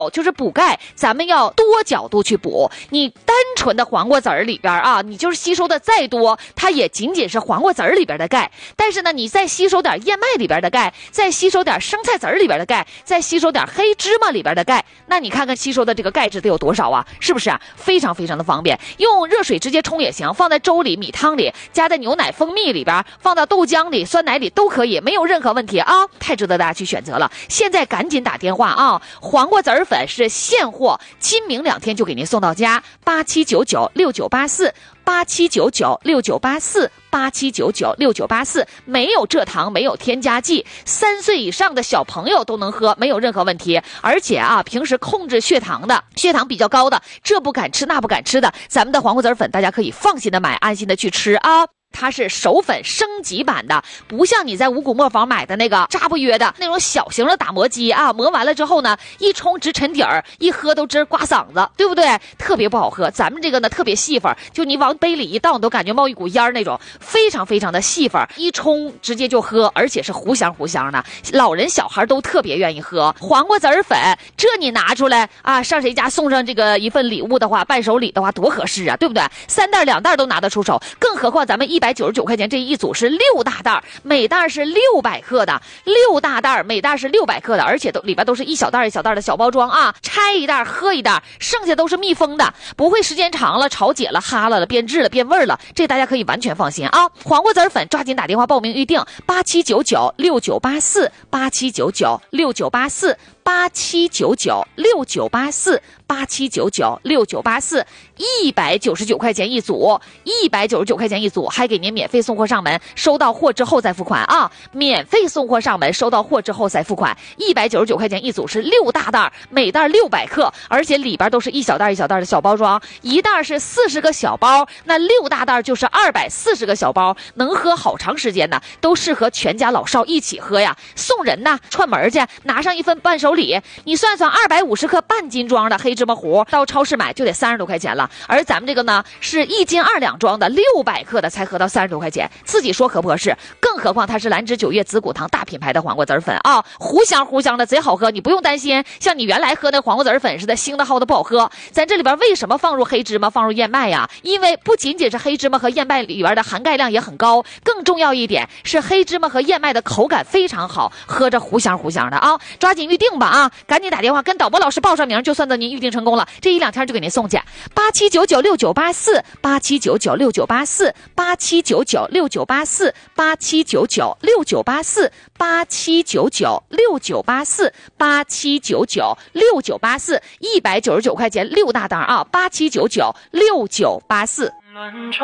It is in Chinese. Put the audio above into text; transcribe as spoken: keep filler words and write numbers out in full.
就是补钙，咱们要多角度去补。你单纯的黄瓜籽儿里边啊，你就是吸收的再多，它也仅仅是黄瓜籽儿里边的钙。但是呢，你再吸收点燕麦里边的钙，再吸收点生菜籽儿里边的钙，再吸收点黑芝麻里边的钙，那你看看吸收的这个钙质得有多少啊？是不是啊？非常非常的方便，用热水直接冲也行，放在粥里、米汤里，加在牛奶、蜂蜜里边，放到豆浆里、酸奶里都可以，没有任何问题啊！太值得大家去选择了。现在赶紧打电话啊！黄瓜籽儿粉是现货，今明两天就给您送到家，八七九九六九八四，八七九九六九八四，八七九九六九八四，没有蔗糖，没有添加剂，三岁以上的小朋友都能喝，没有任何问题。而且啊，平时控制血糖的，血糖比较高的，这不敢吃那不敢吃的，咱们的黄瓜籽儿粉大家可以放心的买，安心的去吃啊。它是手粉升级版的，不像你在五谷磨坊买的那个扎不约的那种小型的打磨机啊，磨完了之后呢，一冲直沉底儿，一喝都直刮嗓子，对不对？特别不好喝。咱们这个呢特别细粉，就你往杯里一倒，你都感觉冒一股烟那种，非常非常的细粉，一冲直接就喝，而且是糊香糊香的，老人小孩都特别愿意喝。黄瓜籽儿粉，这你拿出来啊，上谁家送上这个一份礼物的话，伴手礼的话多合适啊，对不对？三袋两袋都拿得出手，更何况咱们一一百九十九块钱这一组是六大袋，每袋是六百克的，六大袋每袋是六百克的，而且都里边都是一小袋一小袋的小包装啊，拆一袋喝一袋，剩下都是密封的，不会时间长了潮解了哈了了变质了变味了，这大家可以完全放心啊！黄瓜籽粉抓紧打电话报名预定，八七九九六九八四，八七九九六九八四，八七九九六九八四，八七九九六九八四，一百九十九块钱一组，一百九十九块钱一组，还给您免费送货上门，收到货之后再付款啊！免费送货上门，收到货之后再付款，一百九十九块钱一组是六大袋，每袋六百克，而且里边都是一小袋一小袋的小包装，一袋是四十个小包，那六大袋就是二百四十个小包，能喝好长时间呢，都适合全家老少一起喝呀。送人呢，串门去拿上一份伴手礼，你算算二百五十克半斤装的黑芝麻糊，到超市买就得三十多块钱了，而咱们这个呢是一斤二两装的六百克的才合到三十多块钱，自己说合不合适？更何况它是兰芝九月紫骨堂大品牌的黄瓜籽粉啊，糊香糊香的，贼好喝，你不用担心像你原来喝那黄瓜籽粉似的腥的耗的不好喝。咱这里边为什么放入黑芝麻放入燕麦呀？因为不仅仅是黑芝麻和燕麦里边的含钙量也很高，更重要一点是黑芝麻和燕麦的口感非常好，喝着糊香糊香的啊！抓紧预定吧啊！赶紧打电话跟导播老师报上名，就算到您预定成功了，这一两天就给您送去。八七九九六九八四，八七九九六九八四，八七九九六九八四，八七九九六九八四，八七九九六九八四，八七九九六九八四，一百九十九块钱六大袋啊！八七九九六九八四。